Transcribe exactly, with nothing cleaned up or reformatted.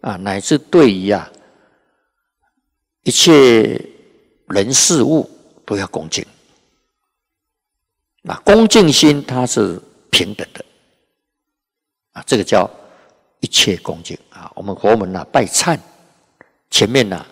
啊，乃至对于啊一切人事物都要恭敬。那恭敬心它是平等的啊，这个叫一切恭敬啊。我们佛门啊拜忏，前面呢、啊、